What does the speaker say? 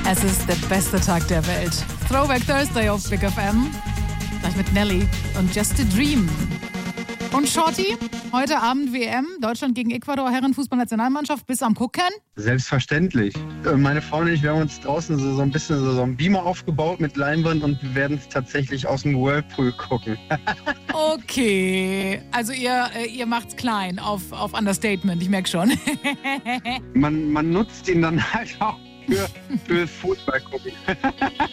Es ist der beste Tag der Welt. Throwback Thursday auf Big FM. Gleich mit Nelly und Just a Dream. Und Shorty, heute Abend WM, Deutschland gegen Ecuador, Herrenfußballnationalmannschaft, bist am Gucken? Selbstverständlich. Meine Freundin und ich, wir haben uns draußen so ein bisschen so einen Beamer aufgebaut mit Leinwand und wir werden es tatsächlich aus dem Whirlpool gucken. Okay, also ihr macht's klein auf Understatement, ich merke schon. Man nutzt ihn dann halt auch für Fußball gucken.